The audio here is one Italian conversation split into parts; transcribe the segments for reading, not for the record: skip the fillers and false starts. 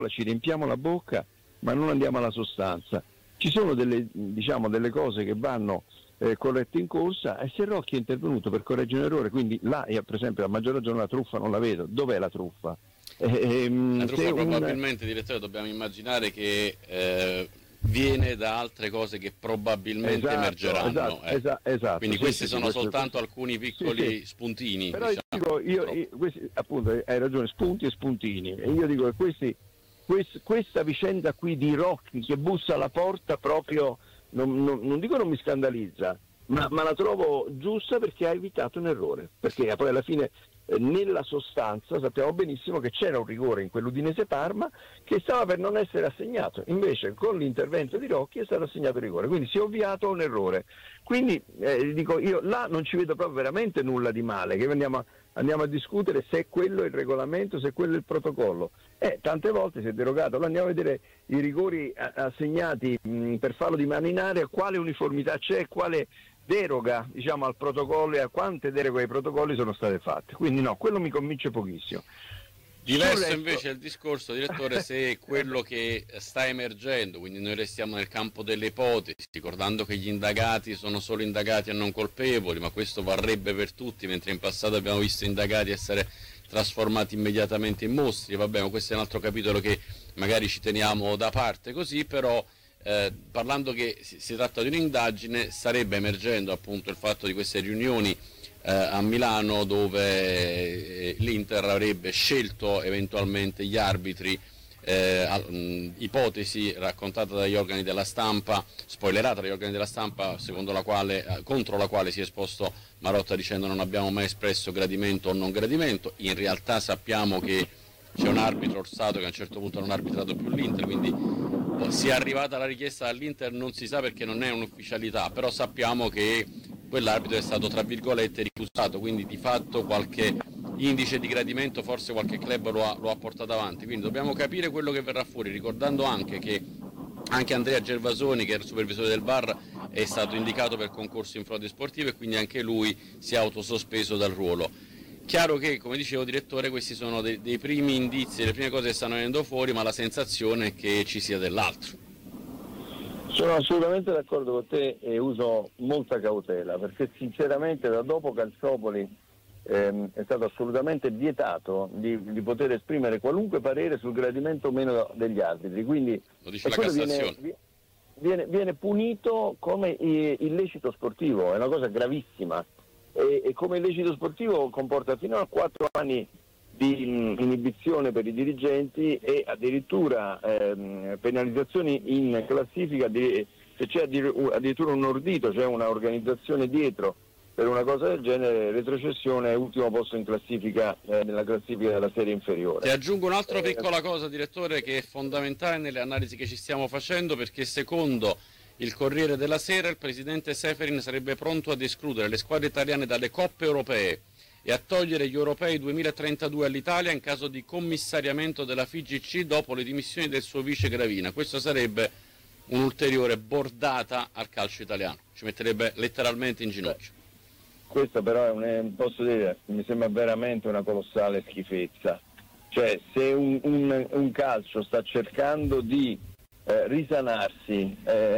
ci riempiamo la bocca, ma non andiamo alla sostanza. Ci sono delle cose che vanno corrette in corsa, e se Rocchi è intervenuto per correggere un errore, quindi là, io, per esempio, a maggior ragione la truffa non la vedo. Dov'è la truffa? La truffa probabilmente, direttore, dobbiamo immaginare che viene da altre cose che probabilmente emergeranno. Esatto. Quindi questi sono soltanto alcuni piccoli spuntini. Però diciamo. io questi, appunto, hai ragione, spunti e spuntini. E io dico che questa vicenda qui di Rocchi che bussa alla porta proprio, non dico non mi scandalizza, ma la trovo giusta, perché ha evitato un errore. Perché poi alla fine, nella sostanza, sappiamo benissimo che c'era un rigore in quell'Udinese Parma che stava per non essere assegnato, invece con l'intervento di Rocchi è stato assegnato il rigore, quindi si è ovviato a un errore. Quindi dico, io là non ci vedo proprio veramente nulla di male, che andiamo a discutere se è quello il regolamento, se è quello il protocollo. Tante volte si è derogato. Allora andiamo a vedere i rigori assegnati per fallo di mano in area, quale uniformità c'è, quale deroga, diciamo, al protocollo, e a quante deroghe ai protocolli sono state fatte. Quindi no, quello mi convince pochissimo. Diverso invece è il discorso, direttore, se quello che sta emergendo, quindi noi restiamo nel campo delle ipotesi, ricordando che gli indagati sono solo indagati e non colpevoli, ma questo varrebbe per tutti, mentre in passato abbiamo visto indagati essere trasformati immediatamente in mostri. Vabbè, ma questo è un altro capitolo che magari ci teniamo da parte così, però parlando che si tratta di un'indagine, starebbe emergendo appunto il fatto di queste riunioni a Milano, dove l'Inter avrebbe scelto eventualmente gli arbitri, ipotesi raccontata dagli organi della stampa, spoilerata dagli organi della stampa, contro la quale si è esposto Marotta dicendo non abbiamo mai espresso gradimento o non gradimento. In realtà sappiamo che c'è un arbitro Orsato che a un certo punto non ha arbitrato più l'Inter, quindi sia arrivata la richiesta dall'Inter non si sa, perché non è un'ufficialità, però sappiamo che quell'arbitro è stato tra virgolette ricusato, quindi di fatto qualche indice di gradimento forse qualche club lo ha portato avanti, quindi dobbiamo capire quello che verrà fuori, ricordando anche che anche Andrea Gervasoni, che è il supervisore del VAR, è stato indicato per concorso in frodi sportive e quindi anche lui si è autosospeso dal ruolo. Chiaro che, come dicevo, direttore, questi sono dei primi indizi, le prime cose che stanno venendo fuori, ma la sensazione è che ci sia dell'altro. Sono assolutamente d'accordo con te e uso molta cautela, perché sinceramente da dopo Calciopoli è stato assolutamente vietato di poter esprimere qualunque parere sul gradimento o meno degli arbitri, quindi lo dice la Cassazione. Viene punito come illecito sportivo, è una cosa gravissima, e come illecito sportivo comporta fino a 4 anni di inibizione per i dirigenti e addirittura penalizzazioni in classifica, se c'è addirittura un ordito, cioè una organizzazione dietro per una cosa del genere, retrocessione, ultimo posto in classifica, nella classifica della serie inferiore. Ti aggiungo un'altra piccola cosa, direttore, che è fondamentale nelle analisi che ci stiamo facendo, perché secondo il Corriere della Sera il presidente Seferin sarebbe pronto ad escludere le squadre italiane dalle coppe europee e a togliere gli europei 2032 all'Italia in caso di commissariamento della FIGC dopo le dimissioni del suo vice Gravina. Questo sarebbe un'ulteriore bordata al calcio italiano, ci metterebbe letteralmente in ginocchio. Questo però posso dire, mi sembra veramente una colossale schifezza. Cioè, se un calcio sta cercando di risanarsi,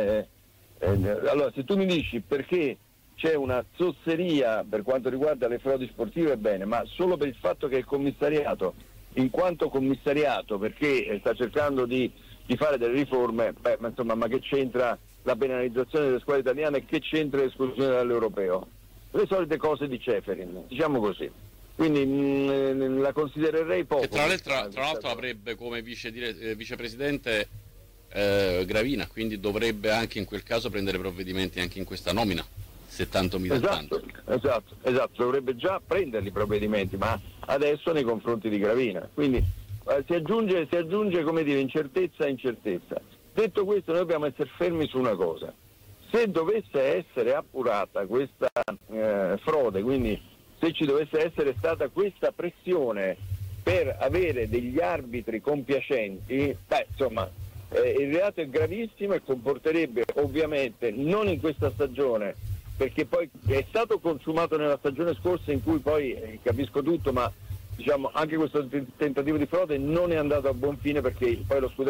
allora se tu mi dici perché c'è una zozzeria per quanto riguarda le frodi sportive, bene, ma solo per il fatto che è commissariato, in quanto commissariato, perché sta cercando di fare delle riforme, ma insomma, ma che c'entra la penalizzazione delle squadre italiane, che c'entra l'esclusione dall'europeo? Le solite cose di Ceferin, diciamo così. Quindi la considererei poco. E tra l'altro avrebbe come vicepresidente Gravina, quindi dovrebbe anche in quel caso prendere provvedimenti anche in questa nomina, se tanto mi dà tanto. Esatto, dovrebbe già prenderli provvedimenti, ma adesso nei confronti di Gravina. Quindi si aggiunge come dire incertezza a incertezza. Detto questo, noi dobbiamo essere fermi su una cosa: se dovesse essere appurata questa frode, quindi se ci dovesse essere stata questa pressione per avere degli arbitri compiacenti, insomma, il reato è gravissimo e comporterebbe ovviamente, non in questa stagione, perché poi è stato consumato nella stagione scorsa, in cui poi capisco tutto, ma diciamo, anche questo tentativo di frode non è andato a buon fine, perché poi lo scudetto